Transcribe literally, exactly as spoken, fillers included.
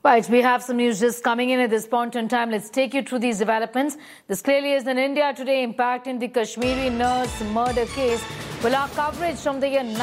Right, we have some news just coming in at this point in time. Let's take you through these developments. This clearly is in India today impacting the Kashmiri nurse murder case. Well, our coverage from the year